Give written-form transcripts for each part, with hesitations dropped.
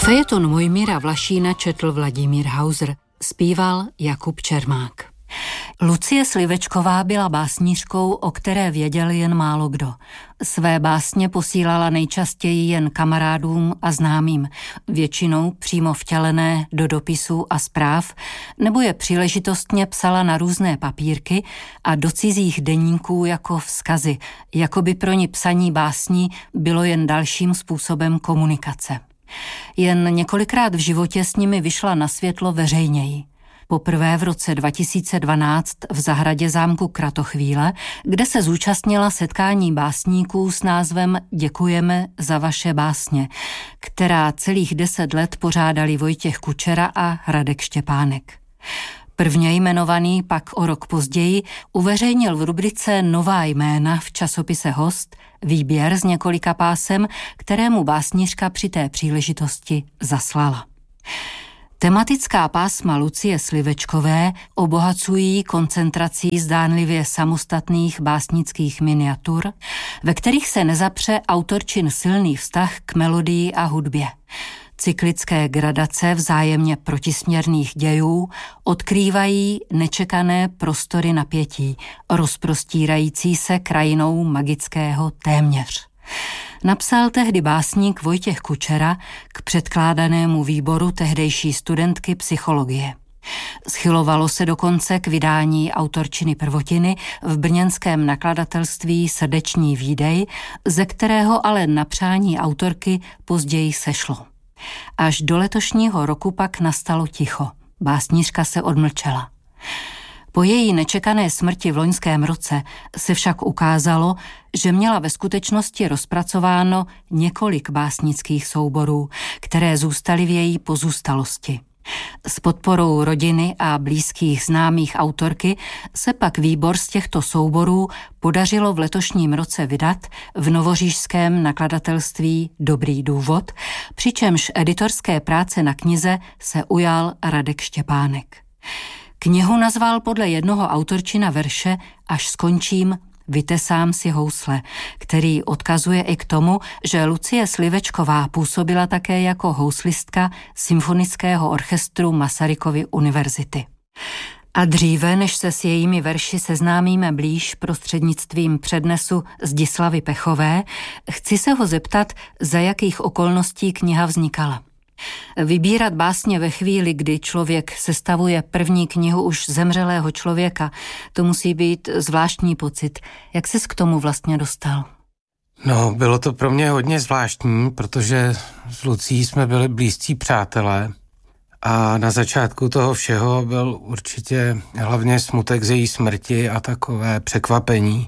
Fejeton Mojmíra Vlašína četl Vladimír Hauser, zpíval Jakub Čermák. Lucie Slivečková byla básnířkou, o které věděl jen málo kdo. Své básně posílala nejčastěji jen kamarádům a známým, většinou přímo vtělené do dopisů a zpráv, nebo je příležitostně psala na různé papírky a do cizích deníků jako vzkazy, jako by pro ní psaní básní bylo jen dalším způsobem komunikace. Jen několikrát v životě s nimi vyšla na světlo veřejněji. Poprvé v roce 2012 v zahradě zámku Kratochvíle, kde se zúčastnila setkání básníků s názvem Děkujeme za vaše básně, která celých 10 let pořádali Vojtěch Kučera a Radek Štěpánek. Prvně jmenovaný pak o rok později uveřejnil v rubrice Nová jména v časopise Host výběr z několika pásem, kterému básnířka při té příležitosti zaslala. Tematická pásma Lucie Slivečkové obohacují koncentrací zdánlivě samostatných básnických miniatur, ve kterých se nezapře autorčin silný vztah k melodii a hudbě. Cyklické gradace vzájemně protisměrných dějů odkrývají nečekané prostory napětí, rozprostírající se krajinou magického téměř. Napsal tehdy básník Vojtěch Kučera k předkládanému výboru tehdejší studentky psychologie. Schylovalo se dokonce k vydání autorčiny prvotiny v brněnském nakladatelství Srdeční výdej, ze kterého ale na přání autorky později sešlo. Až do letošního roku pak nastalo ticho. Básnířka se odmlčela. Po její nečekané smrti v loňském roce se však ukázalo, že měla ve skutečnosti rozpracováno několik básnických souborů, které zůstaly v její pozůstalosti. S podporou rodiny a blízkých známých autorky se pak výbor z těchto souborů podařilo v letošním roce vydat v novořížském nakladatelství Dobrý důvod, přičemž editorské práce na knize se ujal Radek Štěpánek. Knihu nazval podle jednoho autorčina verše Až skončím, vytesám si housle, který odkazuje i k tomu, že Lucie Slivečková působila také jako houslistka Symfonického orchestru Masarykovy univerzity. A dříve, než se s jejími verši seznámíme blíž prostřednictvím přednesu Zdislavy Pechové, chci se ho zeptat, za jakých okolností kniha vznikala. Vybírat básně ve chvíli, kdy člověk sestavuje první knihu už zemřelého člověka, to musí být zvláštní pocit. Jak ses k tomu vlastně dostal? No, bylo to pro mě hodně zvláštní, protože s Lucí jsme byli blízcí přátelé a na začátku toho všeho byl určitě hlavně smutek z její smrti a takové překvapení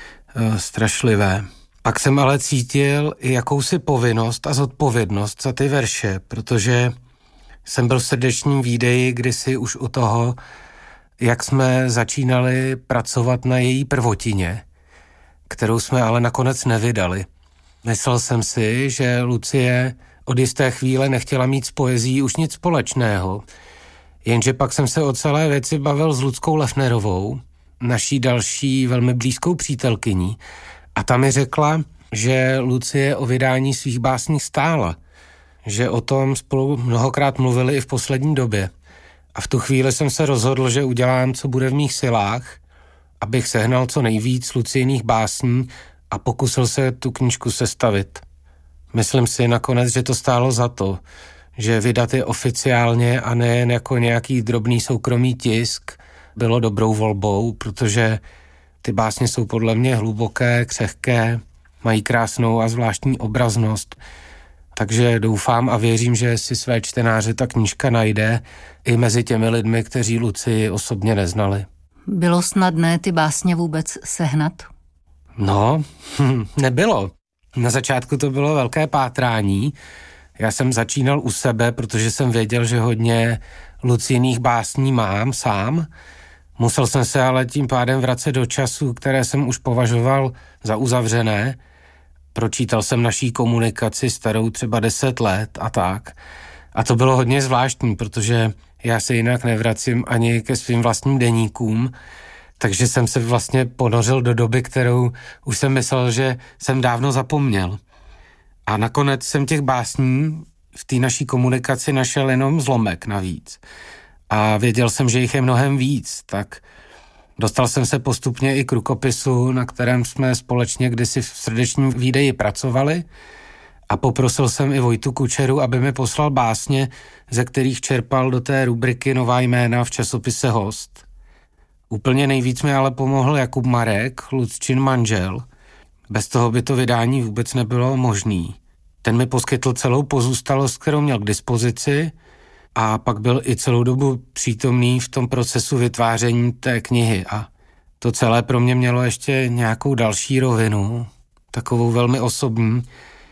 strašlivé. Pak jsem ale cítil i jakousi povinnost a zodpovědnost za ty verše, protože jsem byl v Srdečním výdeji kdysi už u toho, jak jsme začínali pracovat na její prvotině, kterou jsme ale nakonec nevydali. Myslel jsem si, že Lucie od jisté chvíle nechtěla mít s poezií už nic společného, jenže pak jsem se o celé věci bavil s Luckou Lefnerovou, naší další velmi blízkou přítelkyní, a ta mi řekla, že Lucie o vydání svých básní stála, že o tom spolu mnohokrát mluvili i v poslední době. A v tu chvíli jsem se rozhodl, že udělám, co bude v mých silách, abych sehnal co nejvíc Lucijných básní a pokusil se tu knížku sestavit. Myslím si nakonec, že to stálo za to, že vydat je oficiálně a nejen jako nějaký drobný soukromý tisk bylo dobrou volbou, protože ty básně jsou podle mě hluboké, křehké, mají krásnou a zvláštní obraznost. Takže doufám a věřím, že si své čtenáře ta knížka najde i mezi těmi lidmi, kteří Lucii osobně neznali. Bylo snadné ty básně vůbec sehnat? No, nebylo. Na začátku to bylo velké pátrání. Já jsem začínal u sebe, protože jsem věděl, že hodně Lucijných básní mám sám. Musel jsem se ale tím pádem vracet do času, které jsem už považoval za uzavřené. Pročítal jsem naší komunikaci starou třeba 10 let a tak. A to bylo hodně zvláštní, protože já se jinak nevracím ani ke svým vlastním deníkům, takže jsem se vlastně ponořil do doby, kterou už jsem myslel, že jsem dávno zapomněl. A nakonec jsem těch básní v té naší komunikaci našel jenom zlomek navíc. A věděl jsem, že jich je mnohem víc, tak dostal jsem se postupně i k rukopisu, na kterém jsme společně kdysi v Srdečním výdeji pracovali, a poprosil jsem i Vojtu Kučeru, aby mi poslal básně, ze kterých čerpal do té rubriky Nová jména v časopise Host. Úplně nejvíc mi ale pomohl Jakub Marek, Lucčin manžel. Bez toho by to vydání vůbec nebylo možný. Ten mi poskytl celou pozůstalost, kterou měl k dispozici, a pak byl i celou dobu přítomný v tom procesu vytváření té knihy. A to celé pro mě mělo ještě nějakou další rovinu, takovou velmi osobní.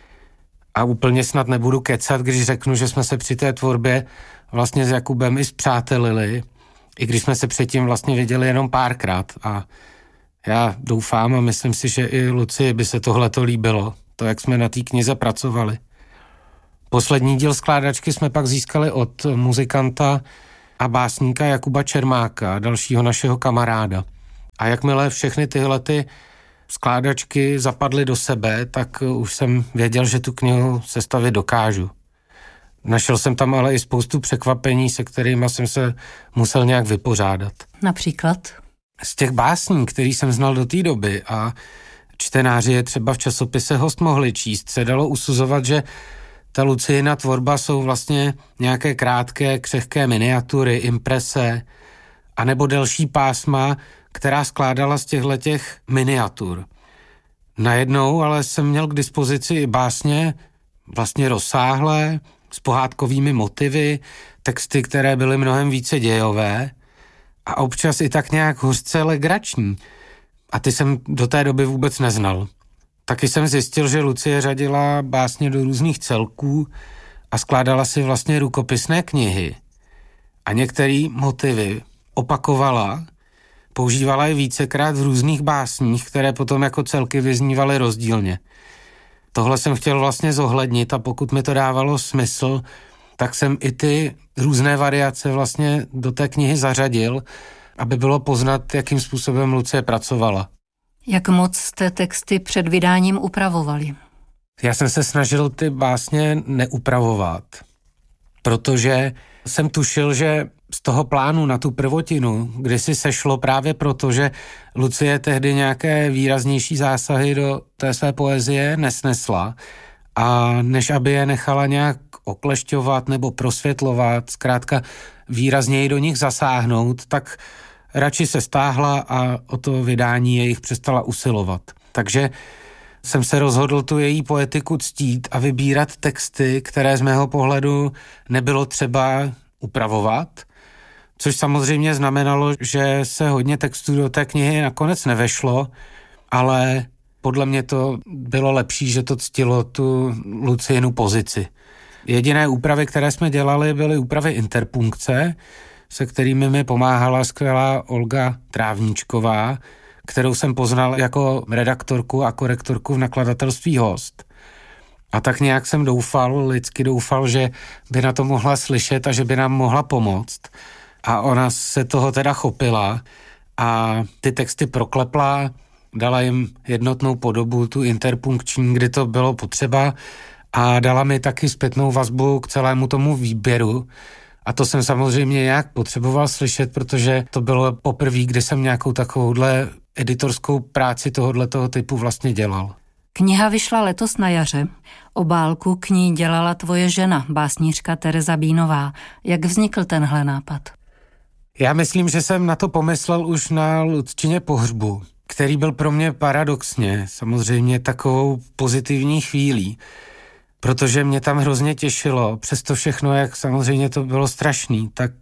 A úplně snad nebudu kecat, když řeknu, že jsme se při té tvorbě vlastně s Jakubem i spřátelili, i když jsme se předtím vlastně viděli jenom párkrát. A já doufám a myslím si, že i Lucii by se tohleto líbilo, to, jak jsme na té knize pracovali. Poslední díl skládačky jsme pak získali od muzikanta a básníka Jakuba Čermáka, dalšího našeho kamaráda. A jakmile všechny tyhle skládačky zapadly do sebe, tak už jsem věděl, že tu knihu sestavit dokážu. Našel jsem tam ale i spoustu překvapení, se kterými jsem se musel nějak vypořádat. Například? Z těch básní, který jsem znal do té doby a čtenáři je třeba v časopise Host mohli číst, se dalo usuzovat, že ta Lucijina tvorba jsou vlastně nějaké krátké, křehké miniatury, imprese, anebo delší pásma, která skládala z těchhletěch miniatur. Najednou ale jsem měl k dispozici i básně vlastně rozsáhlé, s pohádkovými motivy, texty, které byly mnohem více dějové a občas i tak nějak hořce legrační. A ty jsem do té doby vůbec neznal. Taky jsem zjistil, že Lucie řadila básně do různých celků a skládala si vlastně rukopisné knihy. A některé motivy opakovala, používala je vícekrát v různých básních, které potom jako celky vyznívaly rozdílně. Tohle jsem chtěl vlastně zohlednit a pokud mi to dávalo smysl, tak jsem i ty různé variace vlastně do té knihy zařadil, aby bylo poznat, jakým způsobem Lucie pracovala. Jak moc jste texty před vydáním upravovali? Já jsem se snažil ty básně neupravovat, protože jsem tušil, že z toho plánu na tu prvotinu kdysi sešlo právě proto, že Lucie tehdy nějaké výraznější zásahy do té své poezie nesnesla a než aby je nechala nějak oklešťovat nebo prosvětlovat, zkrátka výrazněji do nich zasáhnout, tak radši se stáhla a o to vydání jejich přestala usilovat. Takže jsem se rozhodl tu její poetiku ctít a vybírat texty, které z mého pohledu nebylo třeba upravovat, což samozřejmě znamenalo, že se hodně textů do té knihy nakonec nevešlo, ale podle mě to bylo lepší, že to ctilo tu Luciinu pozici. Jediné úpravy, které jsme dělali, byly úpravy interpunkce, se kterými mi pomáhala skvělá Olga Trávníčková, kterou jsem poznal jako redaktorku a korektorku v nakladatelství Host. A tak nějak jsem lidsky doufal, že by na to mohla slyšet a že by nám mohla pomoct. A ona se toho teda chopila a ty texty proklepla, dala jim jednotnou podobu, tu interpunkční, kdy to bylo potřeba, a dala mi taky zpětnou vazbu k celému tomu výběru. A to jsem samozřejmě nějak potřeboval slyšet, protože to bylo poprvé, kdy jsem nějakou takovouhle editorskou práci tohoto typu vlastně dělal. Kniha vyšla letos na jaře. Obálku k ní dělala tvoje žena, básnířka Tereza Bínová. Jak vznikl tenhle nápad? Já myslím, že jsem na to pomyslel už na Lucčině pohřbu, který byl pro mě paradoxně samozřejmě takovou pozitivní chvílí, protože mě tam hrozně těšilo, přesto všechno, jak samozřejmě to bylo strašný, tak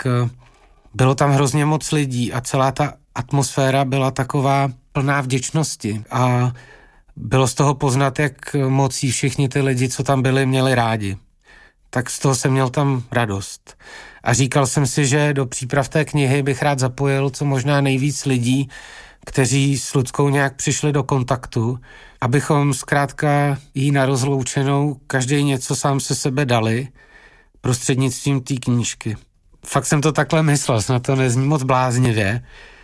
bylo tam hrozně moc lidí a celá ta atmosféra byla taková plná vděčnosti a bylo z toho poznat, jak moc jí všichni ty lidi, co tam byli, měli rádi. Tak z toho jsem měl tam radost. A říkal jsem si, že do příprav té knihy bych rád zapojil co možná nejvíc lidí, kteří s Luckou nějak přišli do kontaktu, abychom zkrátka jí na rozloučenou každý něco sám se sebe dali prostřednictvím té knížky. Fakt jsem to takhle myslel, snad to nezní moc bláznivě,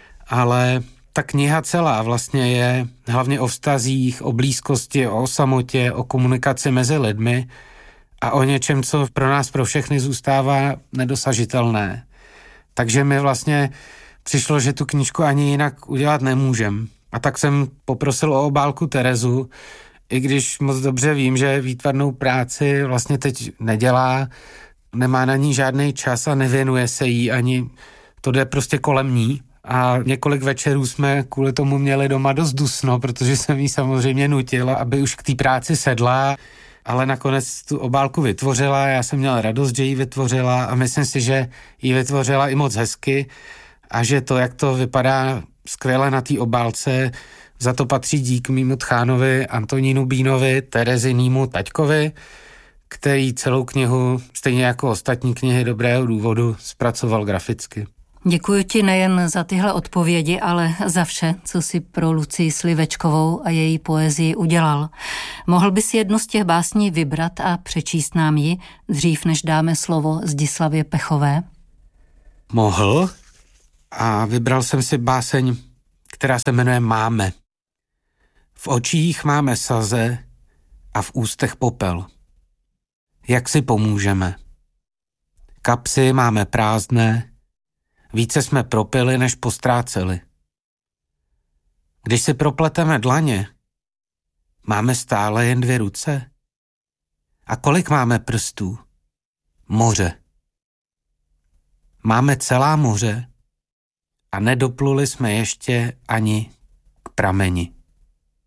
ale ta kniha celá vlastně je hlavně o vztazích, o blízkosti, o samotě, o komunikaci mezi lidmi a o něčem, co pro nás, pro všechny zůstává nedosažitelné. Takže mi vlastně přišlo, že tu knížku ani jinak udělat nemůžem. A tak jsem poprosil o obálku Terezu, i když moc dobře vím, že výtvarnou práci vlastně teď nedělá, nemá na ní žádný čas a nevěnuje se jí ani, to jde prostě kolem ní. A několik večerů jsme kvůli tomu měli doma dost dusno, protože jsem jí samozřejmě nutil, aby už k té práci sedla, ale nakonec tu obálku vytvořila, já jsem měl radost, že ji vytvořila a myslím si, že ji vytvořila i moc hezky a že to, jak to vypadá skvěle na té obálce, za to patří dík mému tchánovi Antonínu Bínovi, Terezinýmu taťkovi, který celou knihu, stejně jako ostatní knihy Dobrého důvodu, zpracoval graficky. Děkuji ti nejen za tyhle odpovědi, ale za vše, co si pro Lucii Slivečkovou a její poezii udělal. Mohl bys jednu z těch básní vybrat a přečíst nám ji, dřív než dáme slovo Zdislavě Pechové? Mohl a vybral jsem si báseň, která se jmenuje Máme. V očích máme saze a v ústech popel. Jak si pomůžeme? Kapsy máme prázdné, více jsme propili, než postráceli. Když si propleteme dlaně, máme stále jen 2 ruce? A kolik máme prstů? Moře. Máme celá moře a nedopluli jsme ještě ani k prameni.